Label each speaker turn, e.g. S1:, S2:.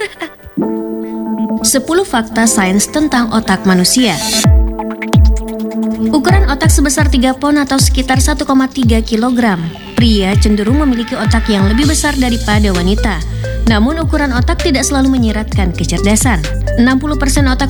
S1: 10 fakta sains tentang otak manusia. Ukuran otak sebesar 3 pon atau sekitar 1,3 kg. Pria cenderung memiliki otak yang lebih besar daripada wanita. Namun ukuran otak tidak selalu menyiratkan kecerdasan. 60% otak